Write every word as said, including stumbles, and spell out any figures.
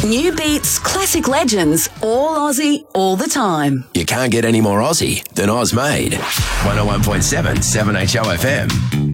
New beats, classic legends, all Aussie, all the time. You can't get any more Aussie than Oz Made. one oh one point seven, seven H O F M.